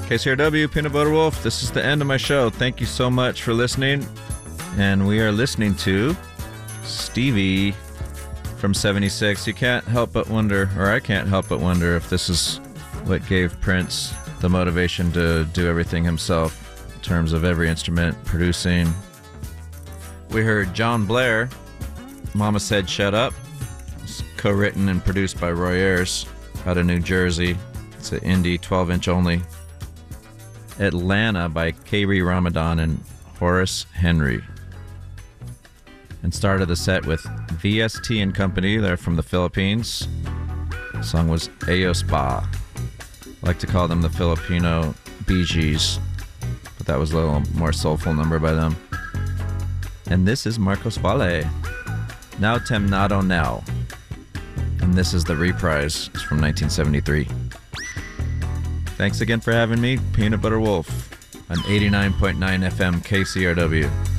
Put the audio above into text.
KCRW, Peanut Butter Wolf. This is the end of my show. Thank you so much for listening. And we are listening to Stevie from 76. You can't help but wonder, or I can't help but wonder, if this is what gave Prince the motivation to do everything himself in terms of every instrument, producing. We heard John Blair, Mama Said Shut Up. It's co-written and produced by Roy Ayers out of New Jersey. It's an indie, 12-inch only. Atlanta by K.B. Ramadan and Horace Henry. And started the set with VST and Company. They're from the Philippines. The song was Ayo Spa. I like to call them the Filipino Bee Gees, but that was a little more soulful number by them. And this is Marcos Valle, Now Temnado Now. And this is the reprise. It's from 1973. Thanks again for having me, Peanut Butter Wolf, on 89.9 FM KCRW.